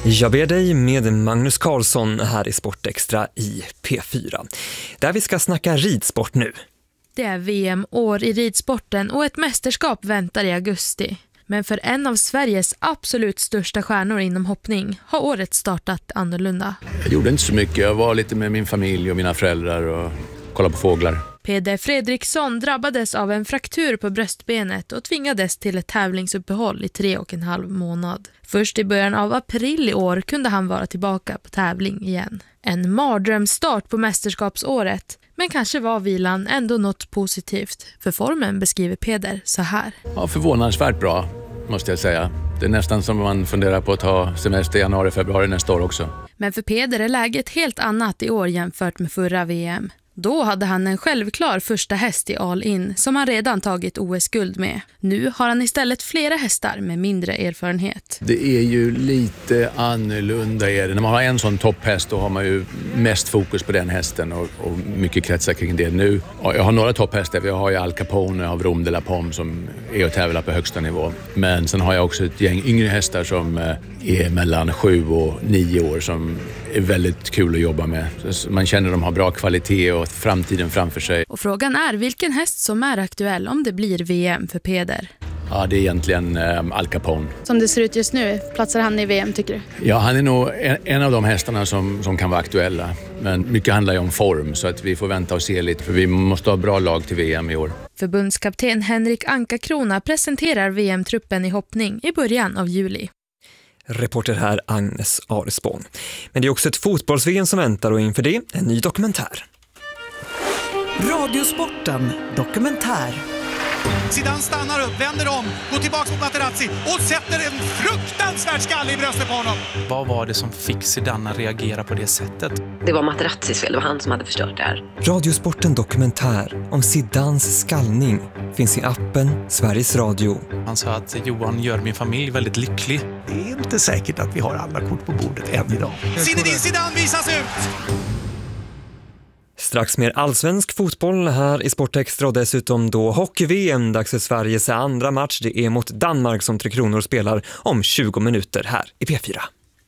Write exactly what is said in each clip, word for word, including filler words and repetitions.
Jag ber dig med Magnus Karlsson här i Sportextra i P fyra. Där vi ska snacka ridsport nu. Det är V M-år i ridsporten och ett mästerskap väntar i augusti. Men för en av Sveriges absolut största stjärnor inom hoppning har året startat annorlunda. Jag gjorde inte så mycket. Jag var lite med min familj och mina föräldrar och kollade på fåglar. Peder Fredriksson drabbades av en fraktur på bröstbenet och tvingades till ett tävlingsuppehåll i tre och en halv månad. Först i början av april i år kunde han vara tillbaka på tävling igen. En mardrömsstart på mästerskapsåret, men kanske var vilan ändå något positivt. För formen beskriver Peder så här. Ja, förvånansvärt bra måste jag säga. Det är nästan som man funderar på att ta semester i januari, februari nästa år också. Men för Peder är läget helt annat i år jämfört med förra V M. Då hade han en självklar första häst i All In som han redan tagit O S-guld med. Nu har han istället flera hästar med mindre erfarenhet. Det är ju lite annorlunda är det. När man har en sån topphäst då har man ju mest fokus på den hästen och, och mycket kretsar kring det nu. Jag har några topphästar. Vi har ju Al Capone och Vroom de la Pomme som är och tävlar på högsta nivå. Men sen har jag också ett gäng yngre hästar som är mellan sju och nio år som är väldigt kul att jobba med. Man känner att de har bra kvalitet och framtiden framför sig. Och frågan är vilken häst som är aktuell om det blir V M för Peder. Ja, det är egentligen eh, Al Capone. Som det ser ut just nu, platsar han i V M tycker du? Ja, han är nog en, en av de hästarna som, som kan vara aktuella. Men mycket handlar ju om form så att vi får vänta och se lite för vi måste ha bra lag till V M i år. Förbundskapten Henrik Anka-Krona presenterar V M-truppen i hoppning i början av juli. Reporter här Agnes Aresborn. Men det är också ett fotbolls-V M som väntar och inför det en ny dokumentär. Radiosporten dokumentär. Zidane stannar upp, vänder om, går tillbaka mot Materazzi och sätter en fruktansvärd skalle i bröstet på honom. Vad var det som fick Zidane att reagera på det sättet? Det var Materazzis fel, det var han som hade förstört det här. Radiosporten dokumentär om Zidanes skallning finns i appen Sveriges Radio. Han sa att Johan gör min familj väldigt lycklig. Det är inte säkert att vi har alla kort på bordet än idag. Zinedine Zidane visas ut! Strax mer allsvensk fotboll här i Sportextra och dessutom då hockey-V M. Dags för Sveriges andra match. Det är mot Danmark som Tre Kronor spelar om tjugo minuter här i P fyra.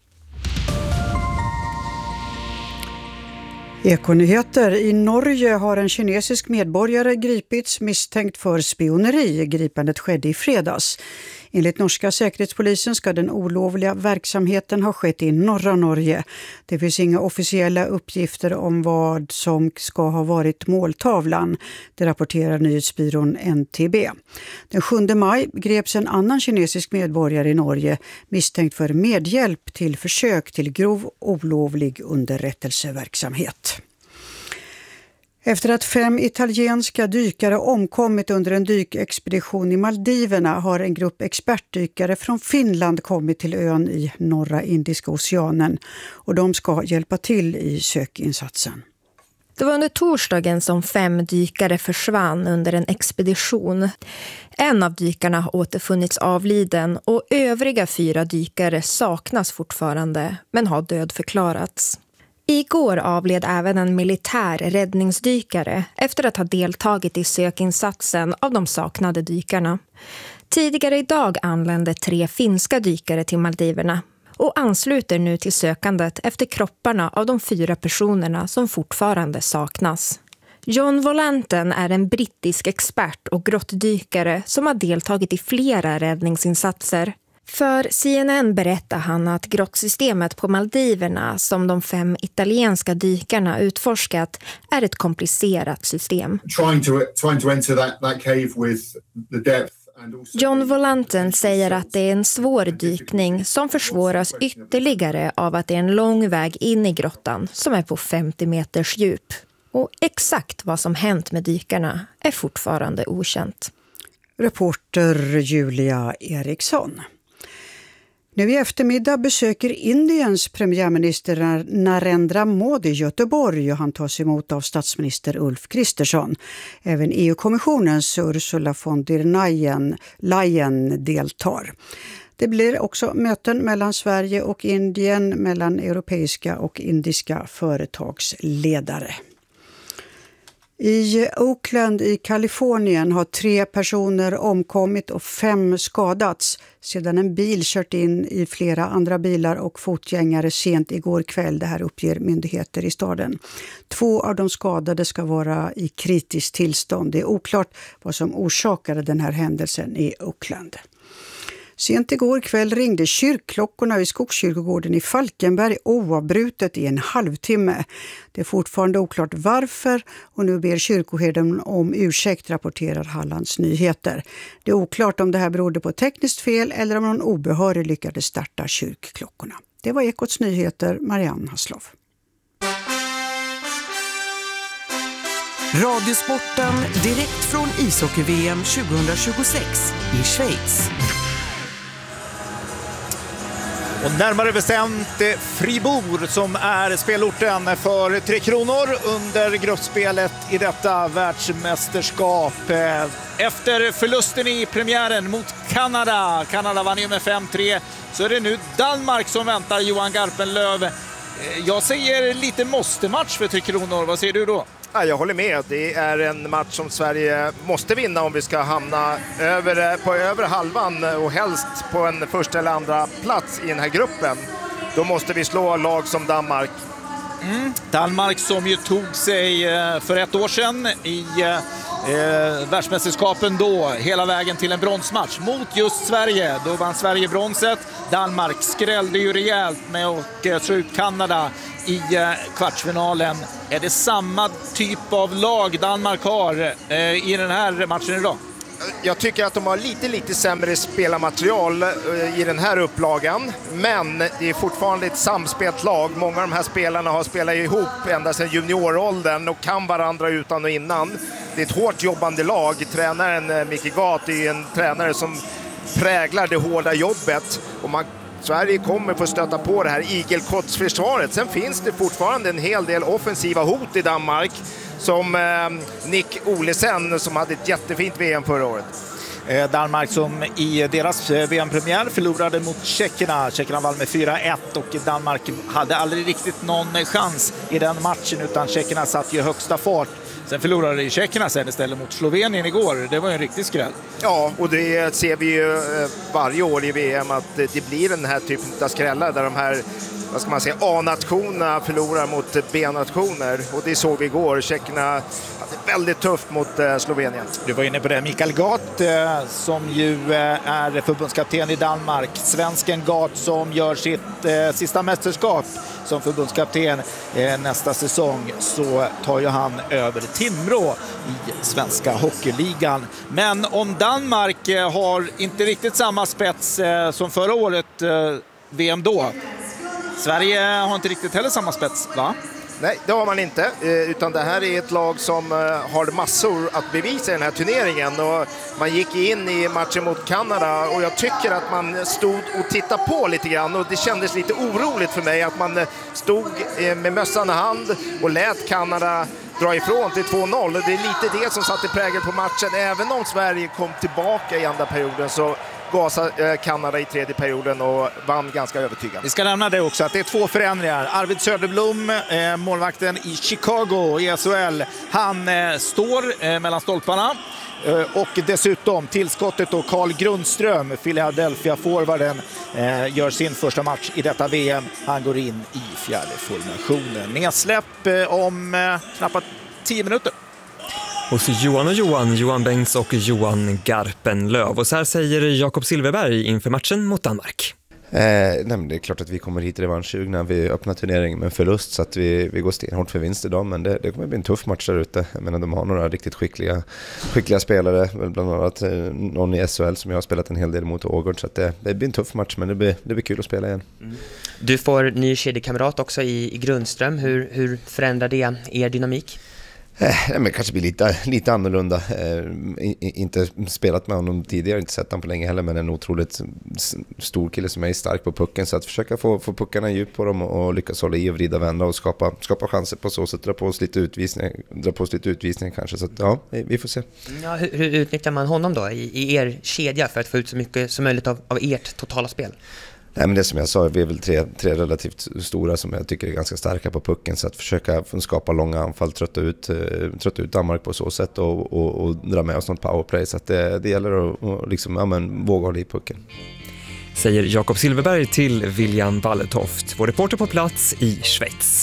Ekonyheter. I Norge har en kinesisk medborgare gripits misstänkt för spioneri. Gripandet skedde i fredags. Enligt norska säkerhetspolisen ska den olovliga verksamheten ha skett i norra Norge. Det finns inga officiella uppgifter om vad som ska ha varit måltavlan. Det rapporterar nyhetsbyrån N T B. Den sjunde maj greps en annan kinesisk medborgare i Norge misstänkt för medhjälp till försök till grov olovlig underrättelseverksamhet. Efter att fem italienska dykare omkommit under en dykexpedition i Maldiverna har en grupp expertdykare från Finland kommit till ön i norra Indiska oceanen och de ska hjälpa till i sökinsatsen. Det var under torsdagen som fem dykare försvann under en expedition. En av dykarna har återfunnits avliden och övriga fyra dykare saknas fortfarande men har dödförklarats. Igår avled även en militär räddningsdykare efter att ha deltagit i sökinsatsen av de saknade dykarna. Tidigare idag anlände tre finska dykare till Maldiverna och ansluter nu till sökandet efter kropparna av de fyra personerna som fortfarande saknas. John Volanten är en brittisk expert och grottdykare som har deltagit i flera räddningsinsatser. För C N N berättar han att grottsystemet på Maldiverna som de fem italienska dykarna utforskat är ett komplicerat system. Trying to, trying to enter that, that cave with the depth. John Volanten säger att det är en svår dykning som försvåras ytterligare av att det är en lång väg in i grottan som är på femtio meters djup. Och exakt vad som hänt med dykarna är fortfarande okänt. Reporter Julia Eriksson. Nu i eftermiddag besöker Indiens premiärminister Narendra Modi Göteborg och han tas emot av statsminister Ulf Kristersson. Även E U-kommissionens Ursula von der Leyen deltar. Det blir också möten mellan Sverige och Indien, mellan europeiska och indiska företagsledare. I Oakland i Kalifornien har tre personer omkommit och fem skadats sedan en bil kört in i flera andra bilar och fotgängare sent igår kväll. Det här uppger myndigheter i staden. Två av de skadade ska vara i kritiskt tillstånd. Det är oklart vad som orsakade den här händelsen i Oakland. Sent igår kväll ringde kyrkklockorna i Skogskyrkogården i Falkenberg oavbrutet i en halvtimme. Det är fortfarande oklart varför och nu ber kyrkoherden om ursäkt, rapporterar Hallands Nyheter. Det är oklart om det här berodde på tekniskt fel eller om någon obehörig lyckades starta kyrkklockorna. Det var Ekots Nyheter, Marianne Haslov. Radiosporten direkt från ishockey-V M tjugohundratjugosex i Schweiz. Och närmare bestämt Fribourg som är spelorten för Tre Kronor under gruppspelet i detta världsmästerskap. Efter förlusten i premiären mot Kanada, Kanada vann ju med fem tre, så är det nu Danmark som väntar Johan Garpenlöv. Jag säger lite måste-match för Tre Kronor, vad säger du då? Ja, jag håller med. Det är en match som Sverige måste vinna om vi ska hamna över, på över halvan och helst på en första eller andra plats i den här gruppen. Då måste vi slå lag som Danmark. Mm. Danmark som ju tog sig för ett år sedan i eh, världsmästerskapen då hela vägen till en bronsmatch mot just Sverige. Då vann Sverige bronset. Danmark skrällde ju rejält med att slå ut Kanada i kvartsfinalen. Är det samma typ av lag Danmark har eh, i den här matchen idag? Jag tycker att de har lite, lite sämre spelarmaterial eh, i den här upplagan. Men det är fortfarande ett samspelt lag. Många av de här spelarna har spelat ihop ända sedan junioråldern och kan varandra utan och innan. Det är ett hårt jobbande lag. Tränaren eh, Micke Gat är en tränare som präglar det hårda jobbet. Och man Sverige kommer få stöta på det här igelkottsförsvaret. Sen finns det fortfarande en hel del offensiva hot i Danmark. Som eh, Nick Olesen som hade ett jättefint V M förra året. Eh, Danmark som i deras V M-premiär förlorade mot tjeckerna. Tjeckerna vann med fyra ett och Danmark hade aldrig riktigt någon chans i den matchen utan tjeckerna satt ju högsta fart. Sen förlorade ju tjeckerna sen istället mot Slovenien igår. Det var en riktig skräll. Ja, och det ser vi ju varje år i V M att det blir den här typen av skrällar där de här, vad ska man säga, A-nationerna förlorar mot B-nationer. Och det såg vi igår. Tjeckerna hade väldigt tufft mot Slovenien. Du var inne på det. Mikael Gat som ju är förbundskapten i Danmark. Svensken Gat som gör sitt eh, sista mästerskap som förbundskapten eh, nästa säsong, så tar ju han över Timrå i svenska hockeyligan. Men om Danmark eh, har inte riktigt samma spets eh, som förra året eh, V M då. Sverige har inte riktigt heller samma spets, va? Nej, det har man inte. Utan det här är ett lag som har massor att bevisa i den här turneringen. Och man gick in i matchen mot Kanada och jag tycker att man stod och tittade på lite grann. Och det kändes lite oroligt för mig att man stod med mössan i hand och lät Kanada dra ifrån till två noll. Det är lite det som satte prägel på matchen. Även om Sverige kom tillbaka i andra perioden så gasade Kanada i tredje perioden och vann ganska övertygande. Vi ska nämna det också att det är två förändringar. Arvid Söderblom, eh, målvakten i Chicago i S H L, han eh, står eh, mellan stolparna. Eh, och dessutom tillskottet då Carl Grundström, Philadelphia-forwarden, eh, gör sin första match i detta V M. Han går in i fjärde formationen. Nedsläpp eh, om eh, knappt tio minuter. Hos Johan och Johan, Johan Bengts och Johan Garpenlöv. Och så här säger Jakob Silverberg inför matchen mot Danmark. Eh, nej, men det är klart att vi kommer hit revanschsugna när vi öppnar turneringen med förlust, så att vi, vi går stenhårt för vinst idag, men det, det kommer bli en tuff match där ute. Jag menar, de har några riktigt skickliga, skickliga spelare, bland annat eh, någon i S H L som jag har spelat en hel del mot Ågård, så att det, det blir en tuff match, men det blir, det blir kul att spela igen. Mm. Du får ny kedjekamrat också i, i Grundström. Hur, hur förändrar det er dynamik? Eh, men kanske blir lite, lite annorlunda. Eh, inte spelat med honom tidigare, inte sett honom på länge heller, men en otroligt stor kille som är stark på pucken, så att försöka få, få puckarna djup på dem och, och lyckas hålla i och vrida, vända och skapa, skapa chanser på så sätt, dra på oss lite utvisning, dra på oss lite utvisning kanske, så att, ja, vi får se. Ja, hur, hur utnyttjar man honom då i, i er kedja för att få ut så mycket som möjligt av, av ert totala spel? Nej, men det som jag sa, vi är väl tre, tre relativt stora som jag tycker är ganska starka på pucken, så att försöka skapa långa anfall, trötta ut, trötta ut Danmark på så sätt och, och, och dra med oss något powerplay, så att det, det gäller att och liksom, ja, men, våga hålla i pucken. Säger Jakob Silverberg till William Walletoft, vår reporter på plats i Schweiz.